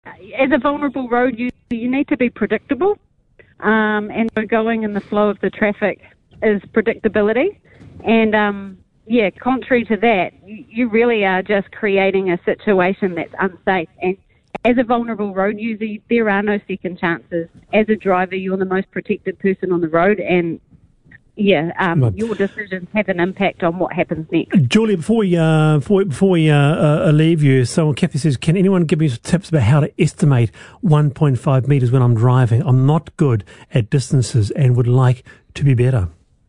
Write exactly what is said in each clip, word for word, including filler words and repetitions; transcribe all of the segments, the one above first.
as a vulnerable road user, you need to be predictable, um, and so going in the flow of the traffic is predictability. And, um, yeah, contrary to that, you, you really are just creating a situation that's unsafe. And as a vulnerable road user, there are no second chances. As a driver, you're the most protected person on the road, and yeah, um, right. your decisions have an impact on what happens next. Julia, before we uh, before, before we uh, uh, leave you, someone Kathy says, can anyone give me some tips about how to estimate one point five metres when I'm driving? I'm not good at distances and would like to be better.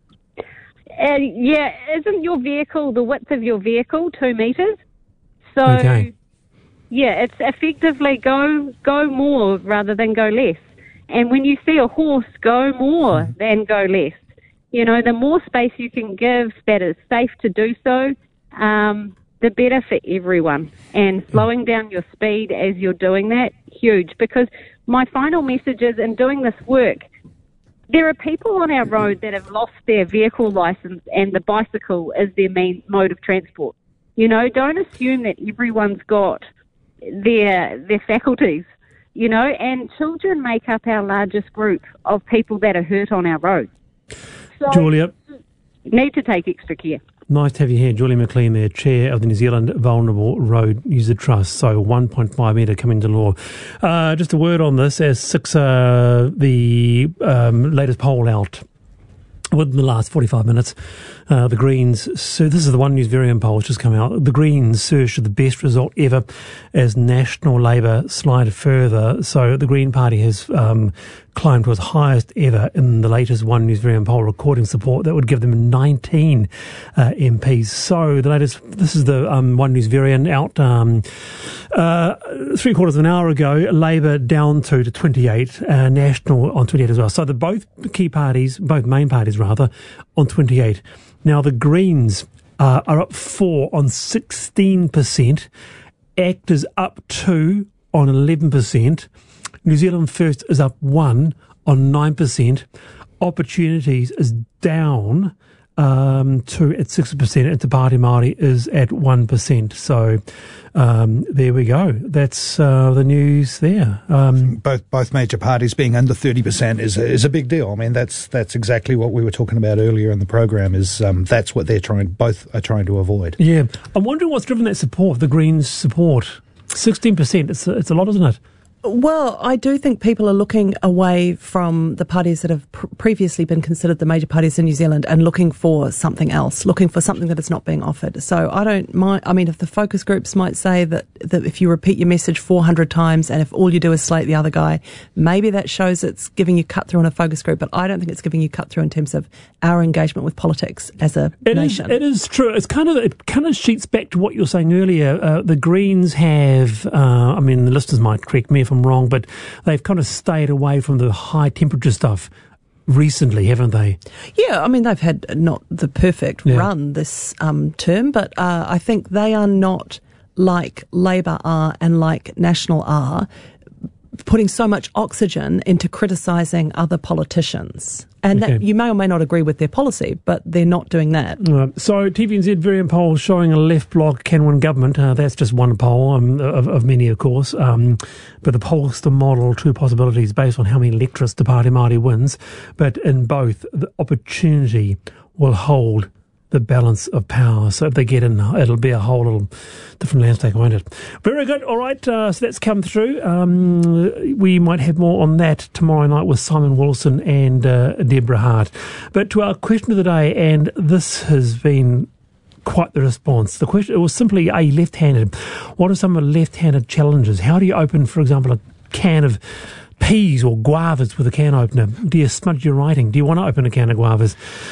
Uh, yeah, isn't your vehicle, the width of your vehicle, two metres? So, okay. yeah, it's effectively go go more rather than go less. And when you see a horse, go more mm. than go less. You know, the more space you can give that is safe to do so, um, the better for everyone. And slowing down your speed as you're doing that, huge. Because my final message is, in doing this work, there are people on our road that have lost their vehicle licence and the bicycle is their main mode of transport. You know, don't assume that everyone's got their their faculties, you know, and children make up our largest group of people that are hurt on our roads. So, Julia, need to take extra care. Nice to have you here. Julia McLean there, Chair of the New Zealand Vulnerable Road User Trust. So one point five metre coming to law. Uh, just a word on this, as six, uh, the um, latest poll out within the last forty-five minutes, uh, the Greens, so this is the One News Variant poll which has come out. The Greens surged to the best result ever as National Labour slide further. So the Green Party has um, climbed to its highest ever in the latest One News Variant poll, recording support that would give them nineteen uh, M Ps. So the latest, this is the um, One News Variant out um, uh, three quarters of an hour ago. Labour down to, to twenty-eight, uh, National on twenty-eight as well. So the both key parties, both main parties rather, on twenty-eight. Now the Greens uh, are up four on sixteen percent. ACT is up two on eleven percent. New Zealand First is up one on nine percent. Opportunities is down um, two at six percent. And Te Pāti Māori is at one percent. So um, there we go. That's uh, the news there. Um, both both major parties being under thirty percent is a, is a big deal. I mean, that's that's exactly what we were talking about earlier in the program. Is um, that's what they're trying. Both are trying to avoid. Yeah, I'm wondering what's driven that support. The Greens' support, sixteen percent. It's a, it's a lot, isn't it? Well, I do think people are looking away from the parties that have pr- previously been considered the major parties in New Zealand and looking for something else, looking for something that is not being offered. So I don't mind, I mean, if the focus groups might say that, that if you repeat your message four hundred times and if all you do is slate the other guy, maybe that shows it's giving you cut through on a focus group, but I don't think it's giving you cut through in terms of our engagement with politics as a it nation. Is, it is true. It's kind of, it kind of sheets back to what you were saying earlier. Uh, the Greens have, uh, I mean, the listeners might correct me if I'm wrong, but they've kind of stayed away from the high temperature stuff recently, haven't they? Yeah, I mean, they've had not the perfect yeah. run this um, term, but uh, I think they are not like Labour are and like National are, putting so much oxygen into criticising other politicians. And okay. that you may or may not agree with their policy, but they're not doing that. Right. So T V N Z Variant poll showing a left bloc can win government. Uh, that's just one poll um, of, of many, of course. Um, but the polls still model two possibilities based on how many electorates Te Pāti Māori wins. But in both, the opportunity will hold the balance of power. So if they get in, it'll be a whole little different landscape, won't it? Very good. All right. Uh, so that's come through. Um, we might have more on that tomorrow night with Simon Wilson and uh, Deborah Hart. But to our question of the day, and this has been quite the response. The question, it was simply, are you left-handed? What are some of the left-handed challenges? How do you open, for example, a can of peas or guavas with a can opener? Do you smudge your writing? Do you want to open a can of guavas?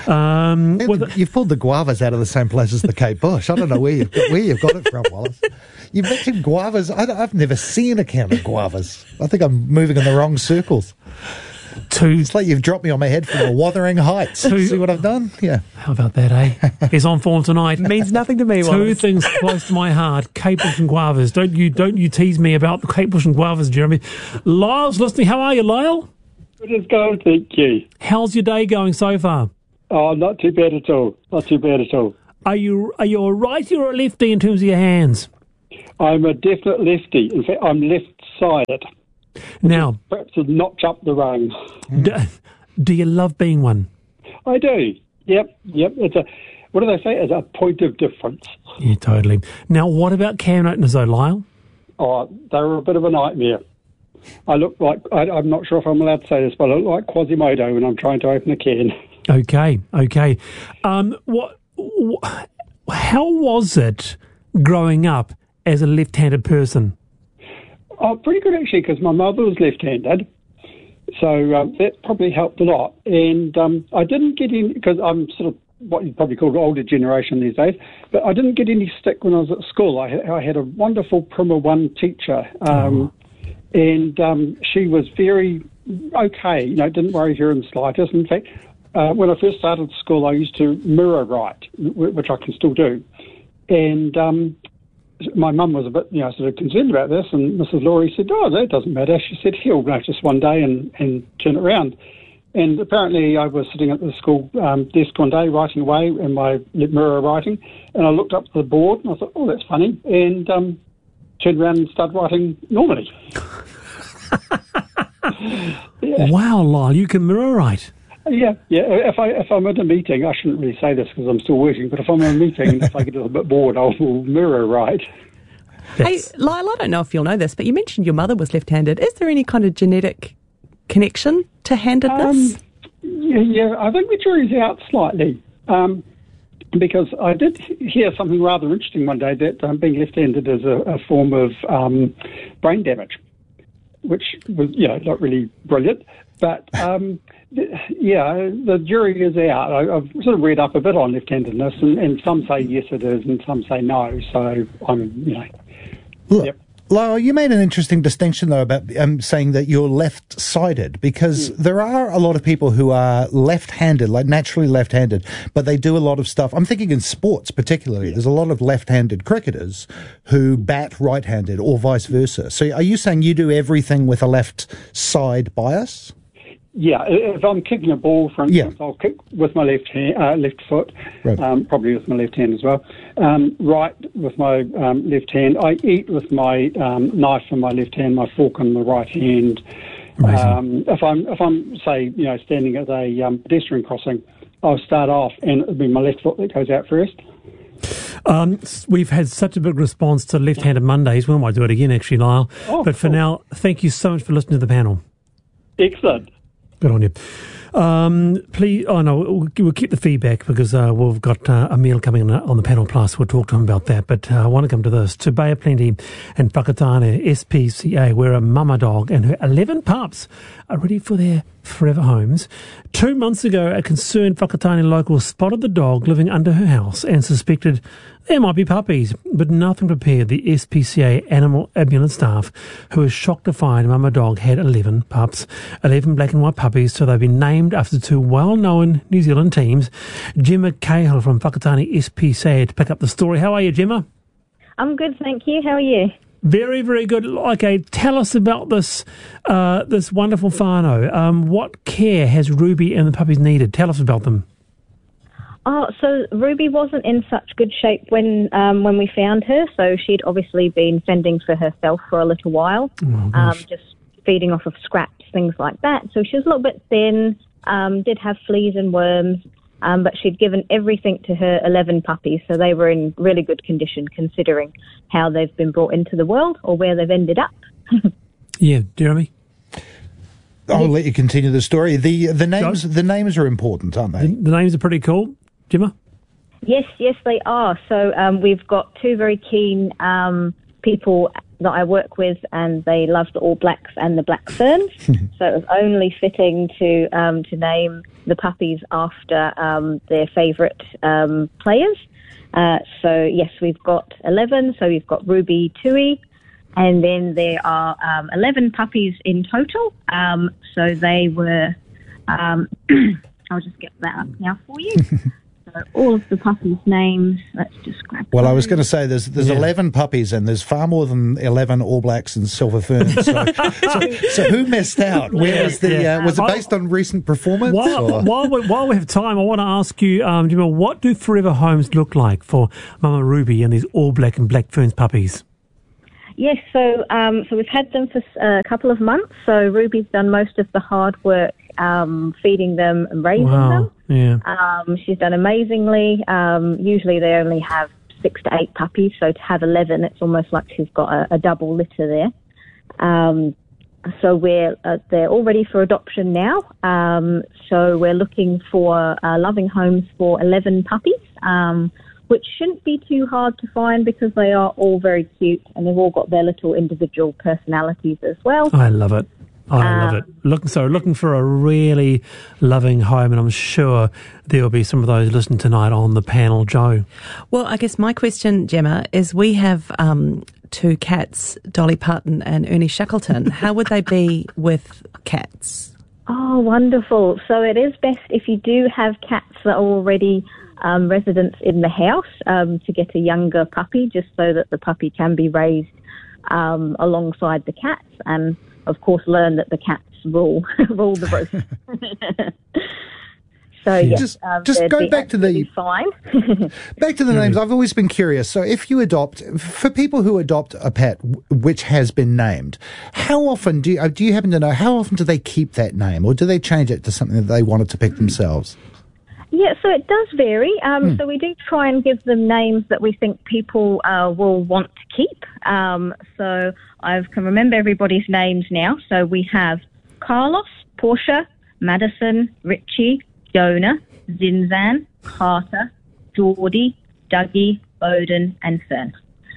Um, the, you've pulled the guavas out of the same place as the Cape Bush. I don't know where you've got, where you've got it from, Wallace. You mentioned guavas. I I've never seen a can of guavas. I think I'm moving in the wrong circles. Two, it's like you've dropped me on my head from a Wuthering Heights. Two, See what I've done? Yeah. How about that, eh? He's on form tonight. Means nothing to me, Two Wallace. things close to my heart: Cape Bush and guavas. Don't you don't you tease me about the Cape Bush and guavas, Jeremy. Lyle's listening. How are you, Lyle? Good as gold, thank you. How's your day going so far? Oh, not too bad at all. Not too bad at all. Are you are you a righty or a lefty in terms of your hands? I'm a definite lefty. In fact, I'm left left-sided. Now, Perhaps a notch up the rung. do, do you love being one? I do. Yep, yep. It's a, what do they say? It's a point of difference. Yeah, totally. Now, what about can openers, though, Lyle? Oh, they were a bit of a nightmare. I look like, I, I'm not sure if I'm allowed to say this, but I look like Quasimodo when I'm trying to open a can. Okay, okay. Um, what? Wh- how was it growing up as a left-handed person? Oh, pretty good actually, because my mother was left-handed, so um, that probably helped a lot. And um, I didn't get in, because I'm sort of what you'd probably call the older generation these days, but I didn't get any stick when I was at school. I, I had a wonderful Primer One teacher, um, oh. and um, she was very okay, you know, didn't worry her in the slightest. In fact, uh, when I first started school, I used to mirror write, which I can still do. And um, my mum was a bit, you know, sort of concerned about this, and Missus Laurie said, oh, that doesn't matter. She said, he'll notice one day and, and turn it around. And apparently I was sitting at the school um, desk one day writing away in my mirror writing, and I looked up to the board and I thought, oh, that's funny, and um, turned around and started writing normally. Yeah. Wow, Lyle, you can mirror write. Yeah, yeah. If I if I'm at a meeting, I shouldn't really say this because I'm still working. But if I'm at a meeting and if I get a little bit bored, I'll mirror write. Hey, Lyle, I don't know if you'll know this, but you mentioned your mother was left-handed. Is there any kind of genetic connection to handedness? Um, yeah, yeah, I think the jury's out slightly. Um, because I did hear something rather interesting one day that um, being left-handed is a, a form of um, brain damage, which was, you know, not really brilliant. But, um, th- yeah, the jury is out. I, I've sort of read up a bit on left-handedness, and, and some say yes it is, and some say no. So I'm, you know, Look, yep. Lyle, you made an interesting distinction, though, about um, saying that you're left-sided, because mm. there are a lot of people who are left-handed, like naturally left-handed, but they do a lot of stuff. I'm thinking in sports particularly. Yeah. There's a lot of left-handed cricketers who bat right-handed or vice versa. So are you saying you do everything with a left side bias? Yeah, if I'm kicking a ball, for instance, yeah. I'll kick with my left hand, uh, left foot, right. um, probably with my left hand as well. Um, right with my um, left hand. I eat with my um, knife in my left hand, my fork in the right hand. Um, if I'm, if I'm, say, you know, standing at a um, pedestrian crossing, I'll start off and it'll be my left foot that goes out first. Um, we've had such a big response to Left-Handed Mondays. We might do it again, actually, Lyle. Oh, but for cool. now, thank you so much for listening to the panel. Excellent. Good on you. Um, please, oh no, we'll, we'll keep the feedback because uh, we've got uh, Emil coming on, on the panel plus. We'll talk to him about that. But uh, I want to come to this. Te Bay Plenty and Whakatane S P C A, where a mama dog and her eleven pups are ready for their forever homes. Two months ago, a concerned Whakatane local spotted the dog living under her house and suspected there might be puppies, but nothing prepared the S P C A animal ambulance staff, who were shocked to find mama dog had eleven pups, eleven black and white puppies, so they've been named after two well-known New Zealand teams. Gemma Cahill from Whakatane S P C A to pick up the story. How are you, Gemma? I'm good, thank you. How are you? Very, very good. Okay, tell us about this uh, this wonderful whānau. Um, what care has Ruby and the puppies needed? Tell us about them. Oh, so Ruby wasn't in such good shape when um, when we found her. So she'd obviously been fending for herself for a little while, oh, um, just feeding off of scraps, things like that. So she was a little bit thin, um, did have fleas and worms, um, but she'd given everything to her eleven puppies. So they were in really good condition considering how they've been brought into the world or where they've ended up. Yeah, Jeremy? I'll yes. let you continue the story. The the names the names are important, aren't they? The, the names are pretty cool. Gemma? Yes, yes, they are. So um, we've got two very keen um, people that I work with, and they love the All Blacks and the Black Ferns. So it was only fitting to um, to name the puppies after um, their favourite um, players. Uh, so yes, we've got eleven. So we've got Ruby Tui, and then there are um, eleven puppies in total. Um, so they were. Um, I'll just get that up now for you. So all of the puppies' names, let's just grab Well, those. I was going to say there's there's yeah. eleven puppies and there's far more than eleven All Blacks and Silver Ferns. So, so, so who missed out? Where was the yeah. uh, was it based on recent performance? While, while, we, while we have time, I want to ask you, um, Gemma, what do forever homes look like for Mama Ruby and these All Black and Black Ferns puppies? Yes, so um, so we've had them for a couple of months. So Ruby's done most of the hard work um, feeding them and raising Wow. them. Yeah. Um, she's done amazingly. Um, usually they only have six to eight puppies, so to have eleven, it's almost like she's got a, a double litter there. Um, so we're uh, they're all ready for adoption now. Um, so we're looking for uh, loving homes for eleven puppies. Um, which shouldn't be too hard to find because they are all very cute and they've all got their little individual personalities as well. I love it. I Um, love it. Looking so looking for a really loving home, and I'm sure there will be some of those listening tonight on the panel, Joe. Well, I guess my question, Gemma, is we have um, two cats, Dolly Parton and Ernie Shackleton. How would they be with cats? Oh, wonderful. So it is best if you do have cats that are already um, residents in the house um, to get a younger puppy, just so that the puppy can be raised um, alongside the cats and, of course, learn that the cats rule, rule the roost. So, Yeah. yes, Just- um, just they'd go be back to the- absolutely fine. Back to the names. I've always been curious. So if you adopt, for people who adopt a pet w- which has been named, how often do you, uh, do you happen to know, how often do they keep that name, or do they change it to something that they wanted to pick themselves? Yeah, so it does vary. Um, So we do try and give them names that we think people uh, will want to keep. Um, so I can remember everybody's names now. So we have Carlos, Portia, Madison, Richie, Jonah, Zinzan, Carter, Geordie, Dougie, Bowden, and Fern.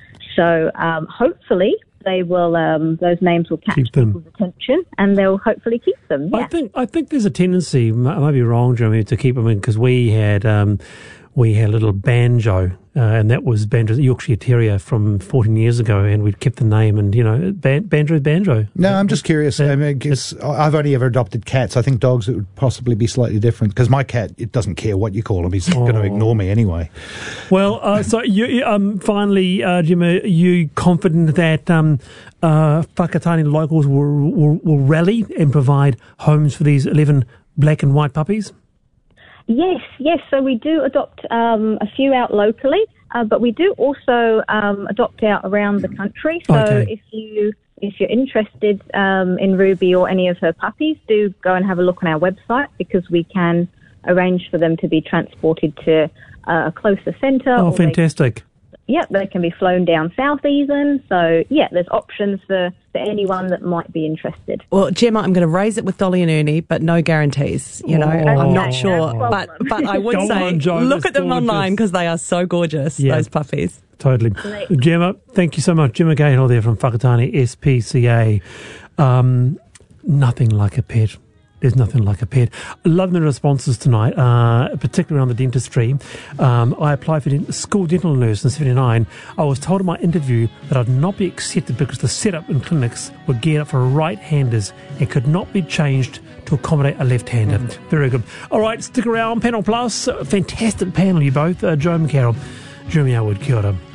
So um, hopefully they will; um, those names will catch Keep them. people's attention, and they'll hopefully keep them. I Yeah. think I think there's a tendency, m- I might be wrong, Jeremy, to keep them in because we had um, we had a little Banjo, uh, and that was Banjo's Yorkshire Terrier from fourteen years ago, and we kept the name, and you know, ban- Banjo, Banjo. No, I'm just curious. I mean, 'cause I've only ever adopted cats. I think dogs, it would possibly be slightly different because my cat, it doesn't care what you call him. He's going to ignore me anyway. Well, uh, so you, you, um, finally, uh, Jim, are you confident that um, uh, Whakatane locals will, will, will rally and provide homes for these eleven black and white puppies? Yes, yes. So we do adopt um, a few out locally, uh, but we do also um, adopt out around the country. So Okay. if you if you're interested um, in Ruby or any of her puppies, do go and have a look on our website because we can arrange for them to be transported to uh, a closer centre. Oh, or they- fantastic. Yep, they can be flown down south even. So yeah, there's options for, for anyone that might be interested. Well, Gemma, I'm going to raise it with Dolly and Ernie, but no guarantees. You know, Oh. I'm not Okay, sure, no but problem. but I would Go say on, Jo, look that's at them gorgeous. online because they are so gorgeous. Yeah. Those puppies. Totally. Gemma, thank you so much. Gemma Gahel there from Whakatane S P C A. Um, nothing like a pet. There's nothing like a pet. Loving the responses tonight, uh, particularly around the dentistry. Um, I applied for dent- school dental nurse in seventy-nine. I was told in my interview that I'd not be accepted because the setup in clinics were geared up for right-handers and could not be changed to accommodate a left-hander. Mm. Very good. All right, stick around. Panel Plus, fantastic panel, you both. Uh, Joe McCarroll, Jeremy Elwood, kia ora.